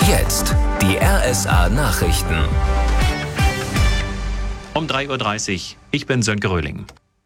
Jetzt die RSA Nachrichten. Um 3:30 Uhr. Ich bin Sönke Röhling.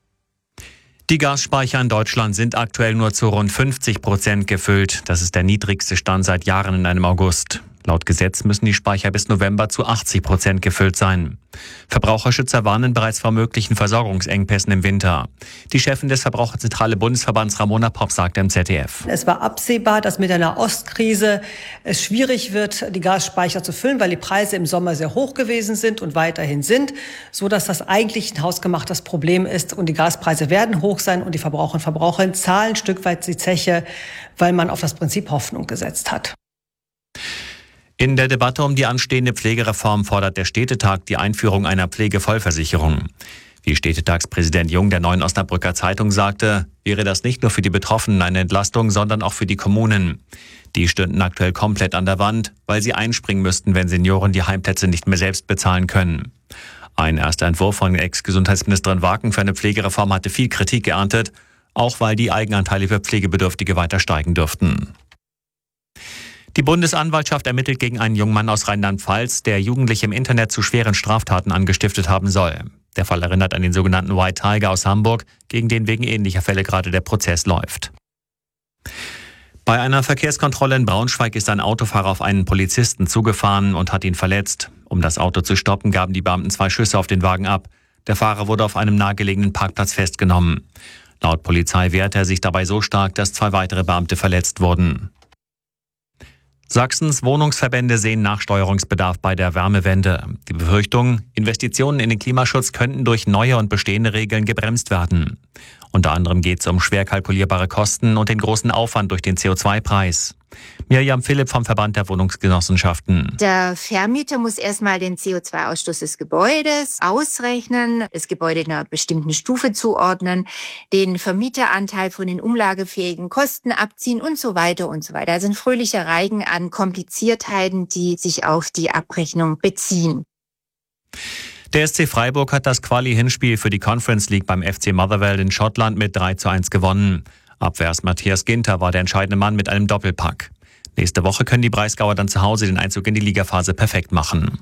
Die Gasspeicher in Deutschland sind aktuell nur zu rund 50% gefüllt. Das ist der niedrigste Stand seit Jahren in einem August. Laut Gesetz müssen die Speicher bis November zu 80% gefüllt sein. Verbraucherschützer warnen bereits vor möglichen Versorgungsengpässen im Winter. Die Chefin des Verbraucherzentrale Bundesverbands Ramona Popp sagte im ZDF. Es war absehbar, dass mit einer Ostkrise es schwierig wird, die Gasspeicher zu füllen, weil die Preise im Sommer sehr hoch gewesen sind und weiterhin sind, so dass das eigentlich ein hausgemachtes Problem ist und die Gaspreise werden hoch sein und die Verbraucher und Verbraucherinnen zahlen ein Stück weit die Zeche, weil man auf das Prinzip Hoffnung gesetzt hat. In der Debatte um die anstehende Pflegereform fordert der Städtetag die Einführung einer Pflegevollversicherung. Wie Städtetagspräsident Jung der Neuen Osnabrücker Zeitung sagte, wäre das nicht nur für die Betroffenen eine Entlastung, sondern auch für die Kommunen. Die stünden aktuell komplett an der Wand, weil sie einspringen müssten, wenn Senioren die Heimplätze nicht mehr selbst bezahlen können. Ein erster Entwurf von Ex-Gesundheitsministerin Waken für eine Pflegereform hatte viel Kritik geerntet, auch weil die Eigenanteile für Pflegebedürftige weiter steigen dürften. Die Bundesanwaltschaft ermittelt gegen einen jungen Mann aus Rheinland-Pfalz, der Jugendliche im Internet zu schweren Straftaten angestiftet haben soll. Der Fall erinnert an den sogenannten White Tiger aus Hamburg, gegen den wegen ähnlicher Fälle gerade der Prozess läuft. Bei einer Verkehrskontrolle in Braunschweig ist ein Autofahrer auf einen Polizisten zugefahren und hat ihn verletzt. Um das Auto zu stoppen, gaben die Beamten 2 Schüsse auf den Wagen ab. Der Fahrer wurde auf einem nahegelegenen Parkplatz festgenommen. Laut Polizei wehrte er sich dabei so stark, dass 2 weitere Beamte verletzt wurden. Sachsens Wohnungsverbände sehen Nachsteuerungsbedarf bei der Wärmewende. Die Befürchtung, Investitionen in den Klimaschutz könnten durch neue und bestehende Regeln gebremst werden. Unter anderem geht es um schwer kalkulierbare Kosten und den großen Aufwand durch den CO2-Preis. Mirjam Philipp vom Verband der Wohnungsgenossenschaften. Der Vermieter muss erstmal den CO2-Ausstoß des Gebäudes ausrechnen, das Gebäude in einer bestimmten Stufe zuordnen, den Vermieteranteil von den umlagefähigen Kosten abziehen und so weiter und so weiter. Also ein fröhlicher Reigen an Kompliziertheiten, die sich auf die Abrechnung beziehen. Der SC Freiburg hat das Quali-Hinspiel für die Conference League beim FC Motherwell in Schottland mit 3:1 gewonnen. Abwehrs Matthias Ginter war der entscheidende Mann mit einem Doppelpack. Nächste Woche können die Breisgauer dann zu Hause den Einzug in die Ligaphase perfekt machen.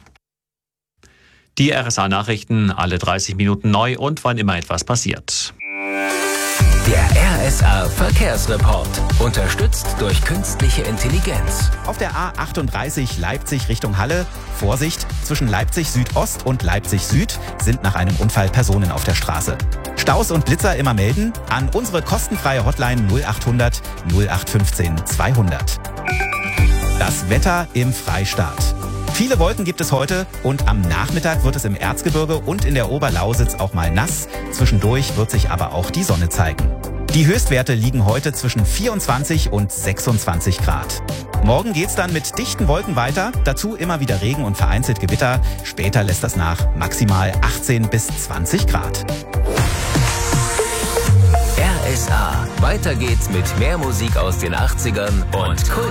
Die RSA-Nachrichten, alle 30 Minuten neu und wann immer etwas passiert. Der RSA Verkehrsreport. Unterstützt durch künstliche Intelligenz. Auf der A38 Leipzig Richtung Halle. Vorsicht, zwischen Leipzig Südost und Leipzig Süd sind nach einem Unfall Personen auf der Straße. Staus und Blitzer immer melden an unsere kostenfreie Hotline 0800 0815 200. Das Wetter im Freistaat. Viele Wolken gibt es heute und am Nachmittag wird es im Erzgebirge und in der Oberlausitz auch mal nass. Zwischendurch wird sich aber auch die Sonne zeigen. Die Höchstwerte liegen heute zwischen 24 und 26 Grad. Morgen geht's dann mit dichten Wolken weiter, dazu immer wieder Regen und vereinzelt Gewitter. Später lässt das nach, maximal 18 bis 20 Grad. RSA. Weiter geht's mit mehr Musik aus den 80ern und Kult.